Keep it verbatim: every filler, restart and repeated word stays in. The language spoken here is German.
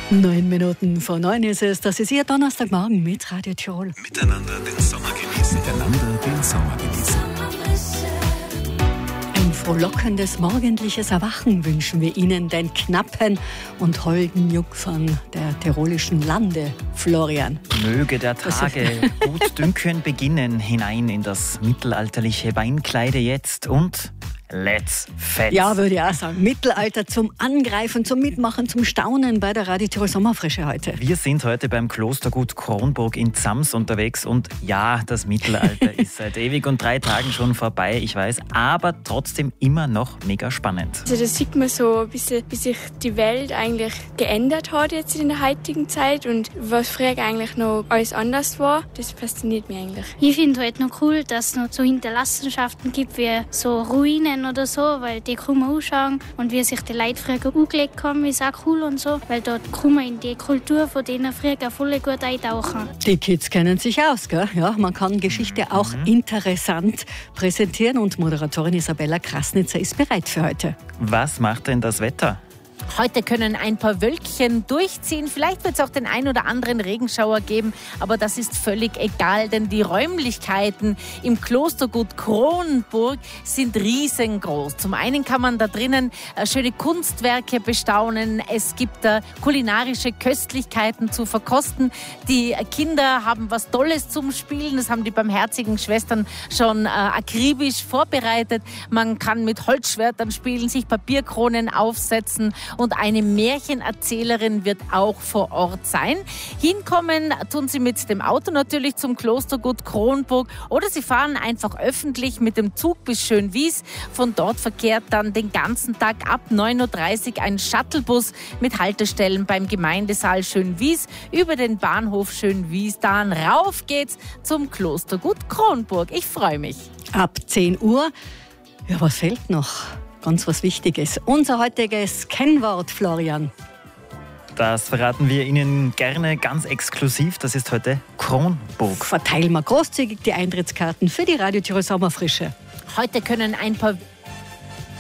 Neun Minuten vor neun ist es. Das ist Ihr Donnerstagmorgen mit Radio Tirol. Miteinander den Sommer genießen. Miteinander den Sommer genießen. Ein frohlockendes morgendliches Erwachen wünschen wir Ihnen, den knappen und holden Jungfern der tirolischen Lande, Florian. Möge der Tage gut dünken beginnen, hinein in das mittelalterliche Weinkleide jetzt und let's fetz. Ja, würde ich auch sagen. Mittelalter zum Angreifen, zum Mitmachen, zum Staunen bei der Radio Tirol Sommerfrische heute. Wir sind heute beim Klostergut Kronburg in Zams unterwegs und ja, das Mittelalter ist seit ewig und drei Tagen schon vorbei, ich weiß, aber trotzdem immer noch mega spannend. Also da sieht man so ein bisschen, wie sich die Welt eigentlich geändert hat jetzt in der heutigen Zeit und was früher eigentlich noch alles anders war. Das fasziniert mich eigentlich. Ich finde halt noch cool, dass es noch so Hinterlassenschaften gibt wie so Ruinen oder so, weil die kann man anschauen und wie sich die Leute früher angelegt haben, ist auch cool und so, weil dort kann man in die Kultur von denen früher voll gut eintauchen. Die Kids kennen sich aus, gell? Ja, man kann Geschichte auch mhm. interessant präsentieren und Moderatorin Isabella Krasnitzer ist bereit für heute. Was macht denn das Wetter? Heute können ein paar Wölkchen durchziehen. Vielleicht wird es auch den ein oder anderen Regenschauer geben, aber das ist völlig egal, denn die Räumlichkeiten im Klostergut Kronburg sind riesengroß. Zum einen kann man da drinnen schöne Kunstwerke bestaunen. Es gibt da kulinarische Köstlichkeiten zu verkosten. Die Kinder haben was Tolles zum Spielen. Das haben die barmherzigen Schwestern schon äh, akribisch vorbereitet. Man kann mit Holzschwertern spielen, sich Papierkronen aufsetzen. Und eine Märchenerzählerin wird auch vor Ort sein. Hinkommen tun Sie mit dem Auto natürlich zum Klostergut Kronburg oder Sie fahren einfach öffentlich mit dem Zug bis Schönwies. Von dort verkehrt dann den ganzen Tag ab neun Uhr dreißig ein Shuttlebus mit Haltestellen beim Gemeindesaal Schönwies über den Bahnhof Schönwies. Dann rauf geht's zum Klostergut Kronburg. Ich freue mich. Ab zehn Uhr. Ja, was fehlt noch? Ganz was Wichtiges. Unser heutiges Kennwort, Florian. Das verraten wir Ihnen gerne ganz exklusiv. Das ist heute Kronburg. Verteilen wir großzügig die Eintrittskarten für die Radio Tirol Sommerfrische. Heute können ein paar